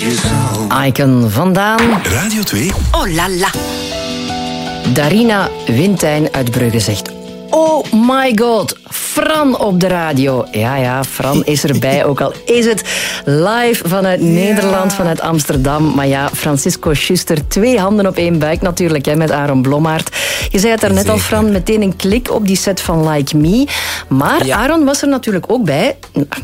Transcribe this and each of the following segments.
Icon vandaan. Radio 2. Oh la la. Darina Wintijn uit Brugge zegt... Oh my god, Fran op de radio. Ja, Fran is erbij, ook al is het live vanuit Nederland, vanuit Amsterdam. Maar ja, Francisco Schuster, 2 handen op 1 buik natuurlijk, hè, met Aaron Blommaert. Je zei het er net al, Fran, meteen een klik op die set van Like Me. Maar Aaron was er natuurlijk ook bij.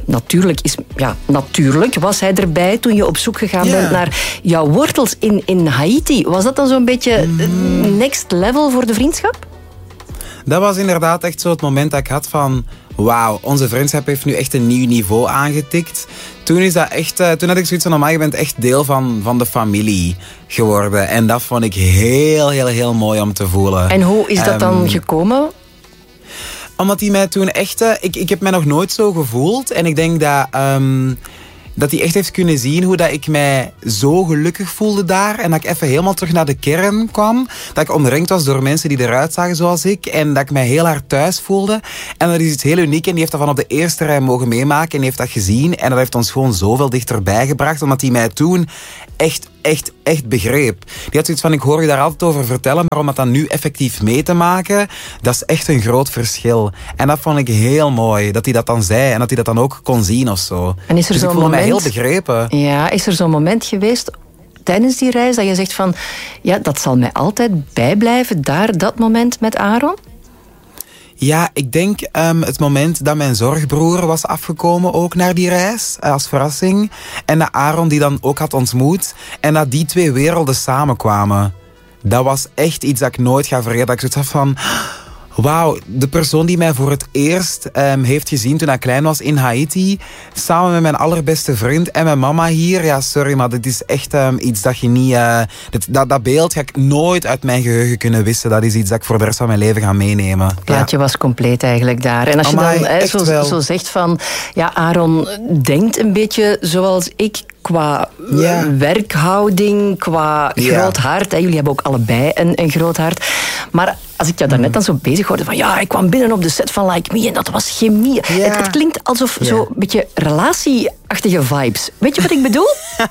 Natuurlijk was hij erbij toen je op zoek gegaan bent naar jouw wortels in Haiti. Was dat dan zo'n beetje next level voor de vriendschap? Dat was inderdaad echt zo het moment dat ik had van... Wauw, onze vriendschap heeft nu echt een nieuw niveau aangetikt. Toen had ik zoiets van... Je bent echt deel van de familie geworden. En dat vond ik heel, heel, heel mooi om te voelen. En hoe is dat dan gekomen? Omdat hij mij toen echt... Ik heb mij nog nooit zo gevoeld. En ik denk dat hij echt heeft kunnen zien hoe dat ik mij zo gelukkig voelde daar. En dat ik even helemaal terug naar de kern kwam. Dat ik omringd was door mensen die eruit zagen zoals ik. En dat ik mij heel hard thuis voelde. En dat is iets heel uniek. En die heeft dat van op de eerste rij mogen meemaken. En die heeft dat gezien. En dat heeft ons gewoon zoveel dichterbij gebracht. Omdat hij mij toen echt begreep. Die had zoiets van, ik hoor je daar altijd over vertellen, maar om dat dan nu effectief mee te maken, dat is echt een groot verschil. En dat vond ik heel mooi, dat hij dat dan zei en dat hij dat dan ook kon zien of zo. En is er dus zo'n ik voelde moment, mij heel begrepen. Ja, is er zo'n moment geweest tijdens die reis dat je zegt van, ja, dat zal mij altijd bijblijven, dat moment met Aaron? Ja, ik denk het moment dat mijn zorgbroer was afgekomen ook naar die reis, als verrassing. En dat Aaron die dan ook had ontmoet. En dat die 2 werelden samenkwamen. Dat was echt iets dat ik nooit ga vergeten. Dat ik zoiets had van... Wauw, de persoon die mij voor het eerst heeft gezien toen ik klein was in Haiti, samen met mijn allerbeste vriend en mijn mama hier. Ja, sorry, maar dit is echt iets dat je niet... Dat beeld ga ik nooit uit mijn geheugen kunnen wissen. Dat is iets dat ik voor de rest van mijn leven ga meenemen. Het plaatje was compleet eigenlijk daar. En als je dan zo zegt van... Ja, Aaron denkt een beetje zoals ik qua werkhouding, qua groot hart. Hè. Jullie hebben ook allebei een groot hart. Maar als ik jou daarnet dan zo bezig hoorde van... Ja, ik kwam binnen op de set van Like Me en dat was chemie. Het klinkt alsof zo'n beetje relatieachtige vibes. Weet je wat ik bedoel?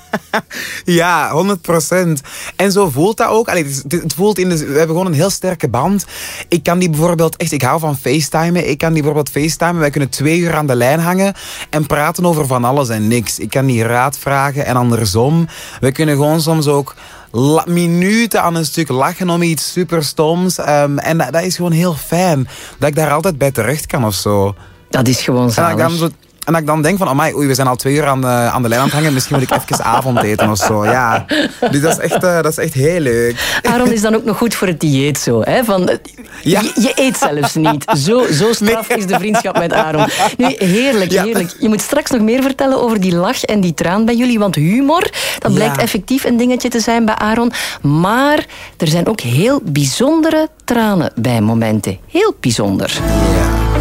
Ja, 100%. En zo voelt dat ook. Allee, het voelt we hebben gewoon een heel sterke band. Ik kan die bijvoorbeeld echt... Ik hou van facetimen. Ik kan die bijvoorbeeld facetimen. Wij kunnen 2 uur aan de lijn hangen en praten over van alles en niks. Ik kan die raad vragen en andersom. We kunnen gewoon soms ook... minuten aan een stuk lachen om iets super stoms. En dat is gewoon heel fijn. Dat ik daar altijd bij terecht kan of zo. Dat is gewoon zalig. En dat ik dan denk van, amai, we zijn al 2 uur aan de lijn aan het hangen. Misschien moet ik even avondeten of zo. Ja. Dus dat is echt heel leuk. Aaron is dan ook nog goed voor het dieet zo. Hè? Je eet zelfs niet. Zo straf is de vriendschap met Aaron. Nu, heerlijk. Je moet straks nog meer vertellen over die lach en die traan bij jullie. Want humor, dat blijkt effectief een dingetje te zijn bij Aaron. Maar er zijn ook heel bijzondere tranen bij momenten. Heel bijzonder. Ja.